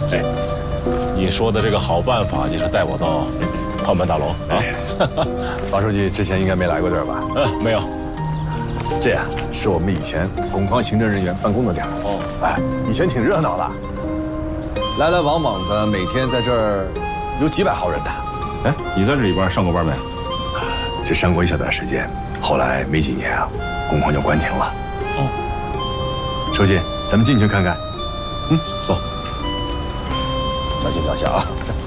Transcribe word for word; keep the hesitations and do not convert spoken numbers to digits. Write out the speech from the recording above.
哎，你说的这个好办法就是带我到宽办大楼啊。 王书记之前应该没来过这儿吧？ 嗯，没有。 这呀，是我们以前工矿行政人员办公的地儿。哦，哎，以前挺热闹的，来来往往的，每天在这儿有几百号人的。 哎，你在这里边上过班没？ 只上过一小段时间，后来没几年啊，工矿就关停了。哦，书记，咱们进去看看。 嗯，走。 小心小心啊！